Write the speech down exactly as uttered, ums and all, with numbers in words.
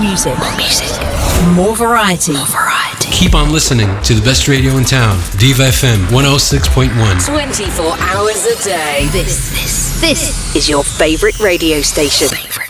music. More music. More variety. More variety. Keep on listening to the best radio in town. Diva F M one oh six point one. twenty-four hours a day. This, this, this is your favorite radio station. Favorite.